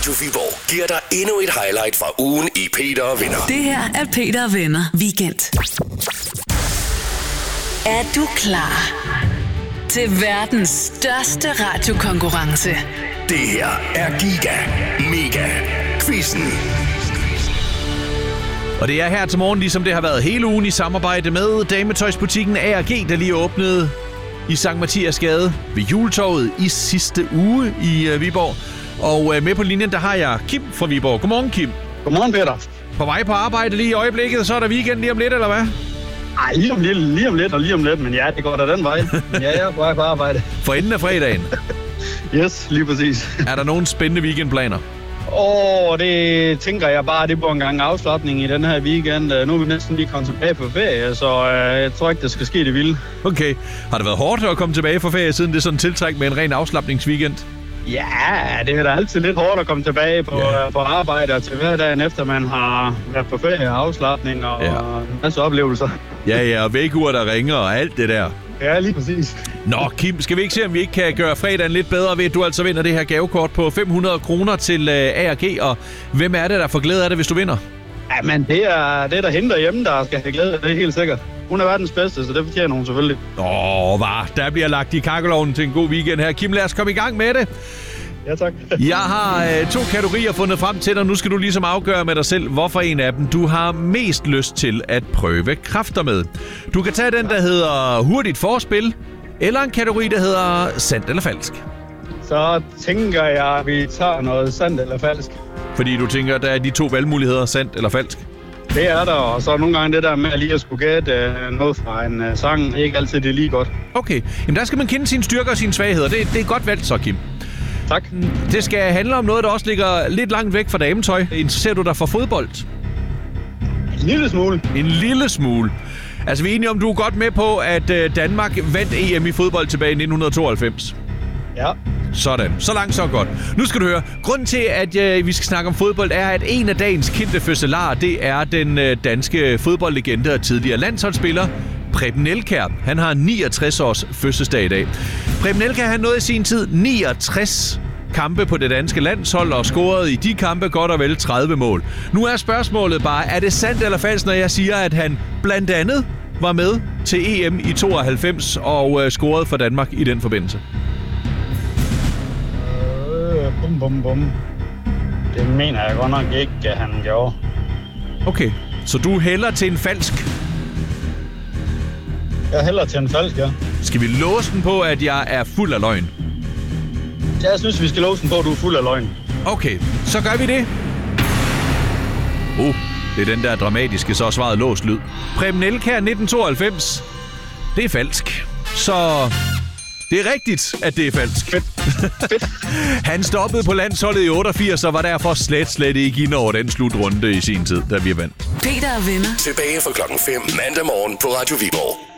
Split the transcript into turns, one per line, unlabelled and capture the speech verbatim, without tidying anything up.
Radio Viborg giver dig endnu et highlight fra ugen i Peter og Venner.
Det her er Peter og Venner Weekend. Er du klar til verdens største radiokonkurrence?
Det her er Giga Mega Quizzen.
Og det er her til morgen, ligesom det har været hele ugen i samarbejde med dametøjsbutikken A og G, der lige åbnede i Sankt Mathias Gade ved Juletorvet i sidste uge i uh, Viborg. Og uh, med på linjen, der har jeg Kim fra Viborg. Godmorgen, Kim.
Godmorgen, Peter.
På vej på arbejde lige i øjeblikket, så er der weekend lige om lidt, eller hvad?
Ej, lige om lidt, lige om lidt og lige om lidt, men ja, det går da den vej. Ja, jeg er på vej på arbejde.
For enden af fredagen.
Yes, lige præcis.
Er der nogle spændende weekendplaner?
Åh, oh, det tænker jeg bare, det bliver en gang afslapning i den her weekend. Nu er vi næsten lige kommet tilbage på ferie, så uh, jeg tror ikke, det skal ske det vilde.
Okay. Har det været hårdt at komme tilbage fra ferie, siden det er sådan tiltræk med en ren afslapningsweekend?
Ja, det er da altid lidt hårdt at komme tilbage på, yeah. uh, på arbejde og til hverdagen, efter man har været på ferie og afslapning og yeah. en masse oplevelser.
Ja, ja, og vækkeur, der ringer og alt det der.
Ja, lige præcis.
Nå, Kim, skal vi ikke se, om vi ikke kan gøre fredagen lidt bedre ved, at du altså vinder det her gavekort på fem hundrede kroner til A og G, og hvem er det, der får glæde af det, hvis du vinder?
Jamen, det er det, der henter hjemme, der skal have glæde af det, helt sikkert. Hun er verdens bedste, så det fortjener hun selvfølgelig.
Åh, hvad? Der bliver lagt i kakkelovnen til en god weekend her. Kim, lad os komme i gang med det.
Ja, tak.
Jeg har øh, to kategorier fundet frem til dig. Nu skal du ligesom afgøre med dig selv, hvorfor en af dem du har mest lyst til at prøve kræfter med. Du kan tage den, der hedder hurtigt forspil, eller en kategori, der hedder sandt eller falsk.
Så tænker jeg, at vi tager noget sandt eller falsk.
Fordi du tænker, der er de to valgmuligheder, sandt eller falsk?
Det er der, og så nogle gange det der med at lige at skulle gætte noget fra en uh, sang, ikke altid det er lige godt.
Okay, jamen der skal man kende sine styrker og sine svagheder. Det, det er godt valgt så, Kim.
Tak.
Det skal handle om noget, der også ligger lidt langt væk fra dametøj. Interesserer du dig for fodbold?
En lille smule.
En lille smule. Altså, vi er enige om, du er godt med på, at Danmark vandt E M i fodbold tilbage i nitten tooghalvfems.
Ja.
Sådan. Så langt, så godt. Nu skal du høre. Grunden til, at øh, vi skal snakke om fodbold, er, at en af dagens kendte fødselarer, det er den øh, danske fodboldlegende og tidligere landsholdsspiller, Preben Elkjær. Han har niogtres års fødselsdag i dag. Preben Elkjær, han nåede i sin tid niogtres kampe på det danske landshold og scorede i de kampe godt og vel tredive mål. Nu er spørgsmålet bare, er det sandt eller falsk, når jeg siger, at han blandt andet var med til E M i tooghalvfems og øh, scorede for Danmark i den forbindelse?
Øh, bum, bum, bum. Det mener jeg godt nok ikke, at han gjorde.
Okay, så du hælder til en falsk?
Jeg hælder til en falsk, ja. Skal
vi låse den på, at jeg er fuld af løgn?
Jeg synes, vi skal låse den på, at du er fuld af løgn.
Okay, så gør vi det. Uh, det er den der dramatiske, så svaret låst lyd. Preben Elkjær nitten tooghalvfems. Det er falsk. Så det er rigtigt, at det er falsk.
Fedt. Fedt.
Han stoppede på landsholdet i otteogfirs og var derfor slet, slet ikke inde over den slutrunde i sin tid, da vi vandt.
Peter og Venner.
Tilbage fra klokken fem mandag morgen på Radio Viborg.